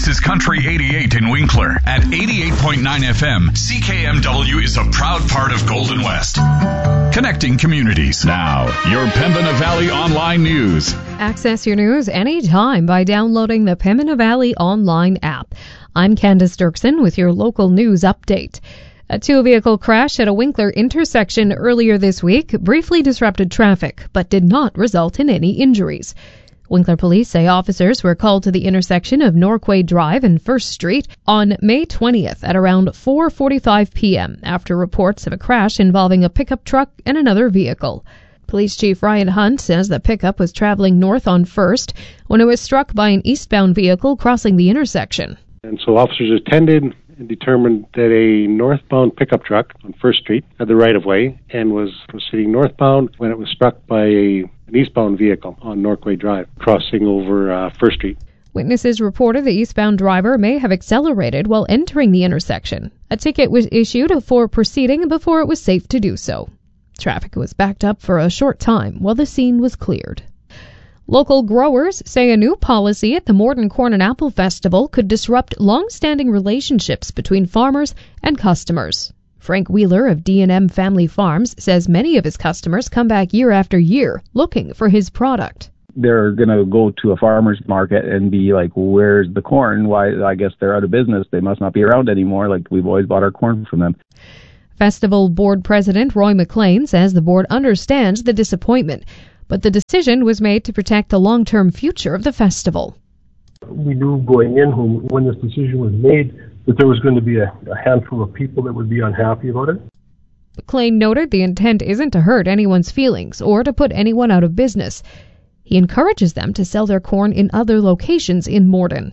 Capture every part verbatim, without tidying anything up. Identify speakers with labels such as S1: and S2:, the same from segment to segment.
S1: This is Country eighty-eight in Winkler. At eighty-eight point nine F M, C K M W is a proud part of Golden West. Connecting communities. Now, your Pembina Valley Online News.
S2: Access your news anytime by downloading the Pembina Valley Online app. I'm Candace Dirksen with your local news update. A two-vehicle crash at a Winkler intersection earlier this week briefly disrupted traffic, but did not result in any injuries. Winkler police say officers were called to the intersection of Norquay Drive and First Street on May twentieth at around four forty-five p.m. after reports of a crash involving a pickup truck and another vehicle. Police Chief Ryan Hunt says the pickup was traveling north on First when it was struck by an eastbound vehicle crossing the intersection.
S3: And so officers attended and determined that a northbound pickup truck on First Street had the right-of-way and was proceeding northbound when it was struck by a, an eastbound vehicle on Norquay Drive, crossing over uh, First Street.
S2: Witnesses reported the eastbound driver may have accelerated while entering the intersection. A ticket was issued for proceeding before it was safe to do so. Traffic was backed up for a short time while the scene was cleared. Local growers say a new policy at the Morden Corn and Apple Festival could disrupt long-standing relationships between farmers and customers. Frank Wheeler of D and M Family Farms says many of his customers come back year after year looking for his product.
S4: They're going to go to a farmer's market and be like, where's the corn? Why, I guess they're out of business. They must not be around anymore. Like, we've always bought our corn from them.
S2: Festival Board President Roy McLean says the board understands the disappointment, but the decision was made to protect the long-term future of the festival.
S5: We knew going in when, when this decision was made that there was going to be a, a handful of people that would be unhappy about it.
S2: McLean noted the intent isn't to hurt anyone's feelings or to put anyone out of business. He encourages them to sell their corn in other locations in Morden.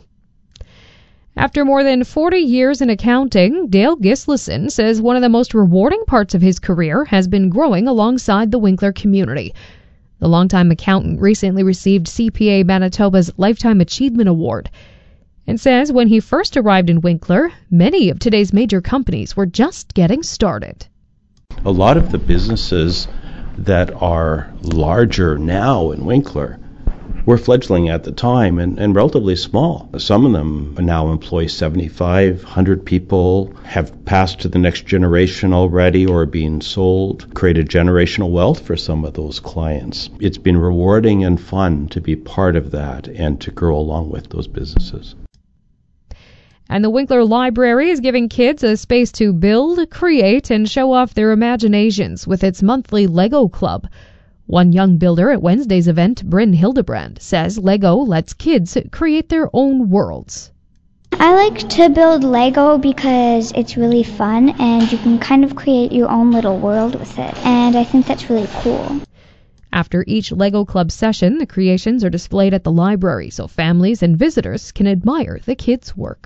S2: After more than forty years in accounting, Dale Gislason says one of the most rewarding parts of his career has been growing alongside the Winkler community. The longtime accountant recently received C P A Manitoba's Lifetime Achievement Award and says when he first arrived in Winkler, many of today's major companies were just getting started.
S6: A lot of the businesses that are larger now in Winkler were fledgling at the time and, and relatively small. Some of them now employ seventy-five, one hundred people, have passed to the next generation already or are being sold, created generational wealth for some of those clients. It's been rewarding and fun to be part of that and to grow along with those businesses. And the Winkler Library is giving kids a space to build, create, and show off their imaginations with its monthly Lego Club. One young builder at Wednesday's event, Bryn Hildebrand, says Lego lets kids create their own worlds.
S7: I like to build Lego because it's really fun and you can kind of create your own little world with it. And I think that's really cool.
S2: After each Lego Club session, the creations are displayed at the library so families and visitors can admire the kids' work.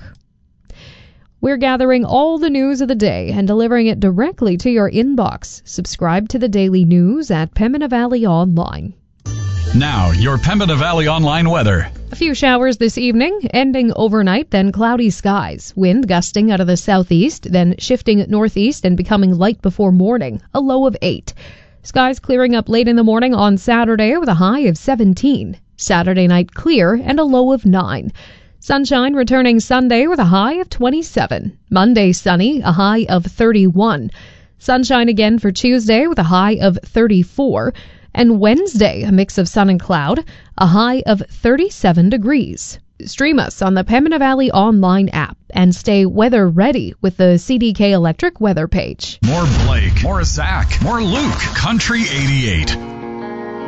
S2: We're gathering all the news of the day and delivering it directly to your inbox. Subscribe to the daily news at Pembina Valley Online.
S1: Now, your Pembina Valley Online weather.
S2: A few showers this evening, ending overnight, then cloudy skies. Wind gusting out of the southeast, then shifting northeast and becoming light before morning, a low of eight. Skies clearing up late in the morning on Saturday with a high of seventeen. Saturday night clear and a low of nine. Sunshine returning Sunday with a high of twenty-seven. Monday sunny, a high of thirty-one. Sunshine again for Tuesday with a high of thirty-four. And Wednesday, a mix of sun and cloud, a high of thirty-seven degrees. Stream us on the Pembina Valley Online app and stay weather ready with the C D K Electric weather page.
S1: More Blake, more Zach, more Luke. Country eighty-eight.